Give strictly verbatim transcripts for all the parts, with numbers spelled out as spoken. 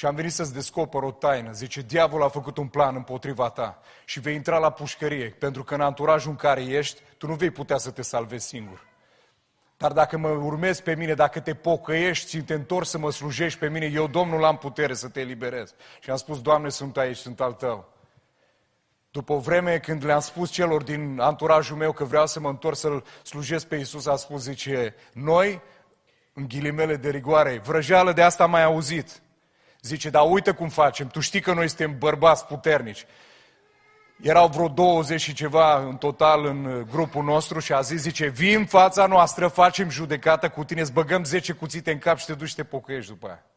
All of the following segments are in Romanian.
Și am venit să-ți descoper o taină. Zice, diavolul a făcut un plan împotriva ta și vei intra la pușcărie, pentru că în anturajul în care ești, tu nu vei putea să te salvezi singur. Dar dacă mă urmezi pe mine, dacă te pocăiești și te întorci să mă slujești pe mine, eu, Domnul, am putere să te eliberez. Și am spus, Doamne, sunt aici, sunt al Tău. După o vreme, când le-am spus celor din anturajul meu că vreau să mă întorc să-L slujesc pe Iisus, a spus, zice, noi, în ghilimele de rigoare, vrăjeală de asta am mai auzit. Zice, dar uite cum facem, tu știi că noi suntem bărbați puternici. Erau vreo douăzeci și ceva în total în grupul nostru și a zis, zice, vii în fața noastră, facem judecată cu tine, îți băgăm zece cuțite în cap și te duci și te pocăiești după aia.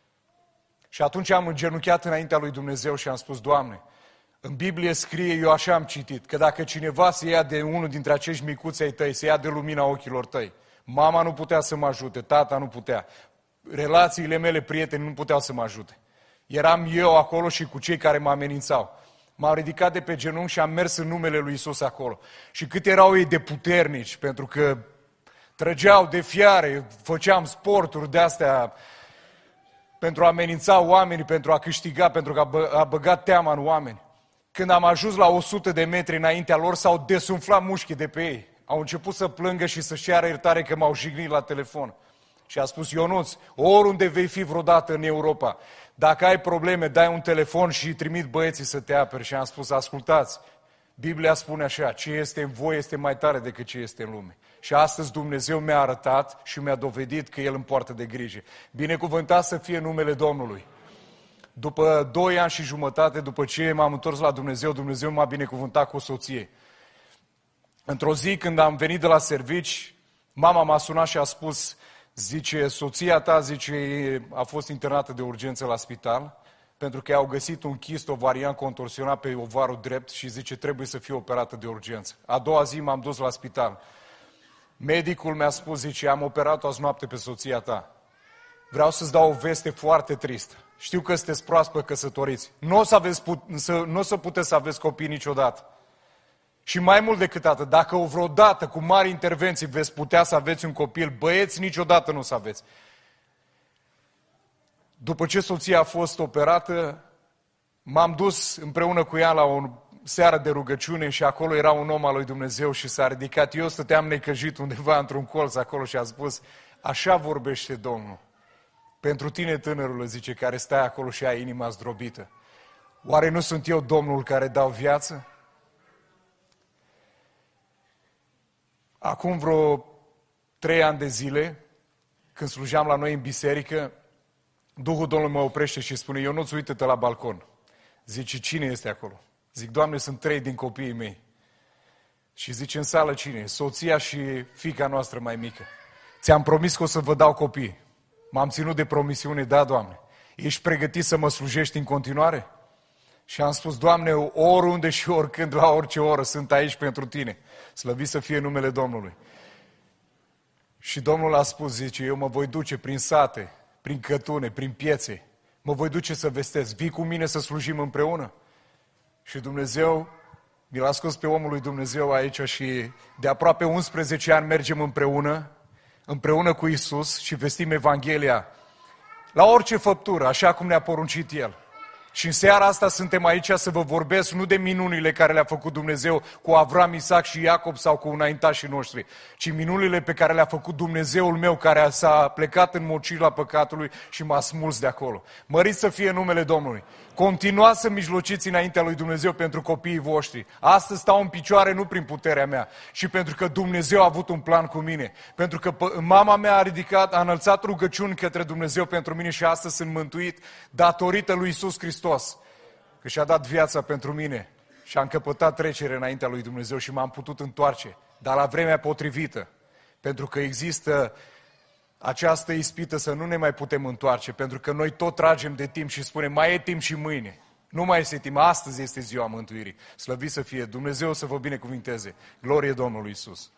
Și atunci am îngenunchiat înaintea lui Dumnezeu și am spus, Doamne, în Biblie scrie, eu așa am citit, că dacă cineva se ia de unul dintre acești micuți ai tăi, se ia de lumina ochilor tăi, mama nu putea să mă ajute, tata nu putea, relațiile mele, prieteni, nu puteau să mă ajute. Eram eu acolo și cu cei care mă amenințau. M-am ridicat de pe genunchi și am mers în numele lui Iisus acolo. Și cât erau ei de puternici, pentru că trăgeau de fiare, făceam sporturi de-astea pentru a amenința oamenii, pentru a câștiga, pentru a, bă, a băga teama în oameni. Când am ajuns la o sută de metri înaintea lor, s-au desumflat mușchii de pe ei. Au început să plângă și să-și ceară iertare că m-au jignit la telefon. Și a spus, Ionuț, oriunde vei fi vreodată în Europa, dacă ai probleme, dai un telefon și trimit băieții să te aperi. Și am spus, ascultați, Biblia spune așa, ce este în voi este mai tare decât ce este în lume. Și astăzi Dumnezeu mi-a arătat și mi-a dovedit că El îmi poartă de grijă. Binecuvântat să fie numele Domnului. După doi ani și jumătate, după ce m-am întors la Dumnezeu, Dumnezeu m-a binecuvântat cu o soție. Într-o zi, când am venit de la servici, mama m-a sunat și a spus, zice, soția ta, zice, a fost internată de urgență la spital, pentru că au găsit un chist ovarian contorsionat pe ovarul drept și zice, trebuie să fie operată de urgență. A doua zi m-am dus la spital. Medicul mi-a spus, zice, am operat-o azi noapte pe soția ta. Vreau să-ți dau o veste foarte tristă. Știu că sunteți proaspăt căsătoriți. Nu o să, aveți, să, nu o să puteți să aveți copii niciodată. Și mai mult decât atât, dacă o vreodată, cu mari intervenții, veți putea să aveți un copil, băieți, niciodată nu o să aveți. După ce soția a fost operată, m-am dus împreună cu ea la o seară de rugăciune și acolo era un om al lui Dumnezeu și s-a ridicat. Eu stăteam necăjit undeva într-un colț acolo și a spus, așa vorbește Domnul. Pentru tine, tânărul, zice, care stai acolo și ai inima zdrobită. Oare nu sunt eu Domnul care dau viață? Acum vreo trei ani de zile, când slujeam la noi în biserică, Duhul Domnului mă oprește și spune, Ionuț, uite-te la balcon. Zice, cine este acolo? Zic, Doamne, sunt trei din copiii mei. Și zice, în sală cine? Soția și fiica noastră mai mică. Ți-am promis că o să vă dau copii. M-am ținut de promisiune, da, Doamne. Ești pregătit să mă slujești în continuare? Și am spus, Doamne, oriunde și oricând, la orice oră, sunt aici pentru Tine. Slăvit să fie numele Domnului. Și Domnul a spus, zice, eu mă voi duce prin sate, prin cătune, prin piețe. Mă voi duce să vestesc. Vii cu mine să slujim împreună? Și Dumnezeu mi l-a scos pe omul lui Dumnezeu aici și de aproape unsprezece ani mergem împreună, împreună cu Iisus și vestim Evanghelia la orice făptură, așa cum ne-a poruncit El. Și în seara asta suntem aici să vă vorbesc nu de minunile care le-a făcut Dumnezeu cu Avram, Isaac și Iacob sau cu înaintașii noștri, ci minunile pe care le-a făcut Dumnezeul meu care s-a plecat în mocila păcatului și m-a smuls de acolo. Mărit să fie numele Domnului. Continuați să mijlociți înaintea lui Dumnezeu pentru copiii voștri. Astăzi stau în picioare nu prin puterea mea, ci pentru că Dumnezeu a avut un plan cu mine. Pentru că mama mea a ridicat, a înălțat rugăciuni către Dumnezeu pentru mine și astăzi sunt mântuit datorită lui Iisus Hristos. Că și-a dat viața pentru mine și a încăpătat trecere înaintea lui Dumnezeu și m-am putut întoarce, dar la vremea potrivită. Pentru că există această ispită să nu ne mai putem întoarce, pentru că noi tot tragem de timp și spunem, mai e timp și mâine. Nu mai este timp, astăzi este ziua mântuirii. Slăvit să fie Dumnezeu, să vă binecuvinteze. Glorie Domnului Iisus!